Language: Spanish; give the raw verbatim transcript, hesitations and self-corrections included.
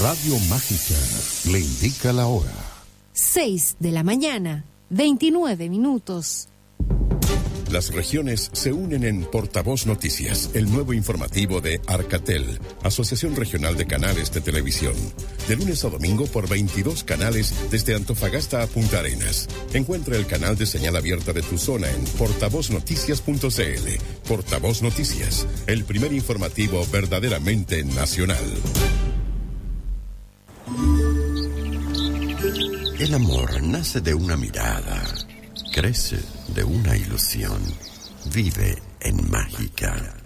Radio Mágica le indica la hora. seis de la mañana, veintinueve minutos. Las regiones se unen en Portavoz Noticias, el nuevo informativo de Arcatel, Asociación Regional de Canales de Televisión. De lunes a domingo por veintidós canales desde Antofagasta a Punta Arenas. Encuentra el canal de señal abierta de tu zona en portavoz noticias punto c l. Portavoz Noticias, el primer informativo verdaderamente nacional. El amor nace de una mirada, crece de una ilusión, vive en Mágica.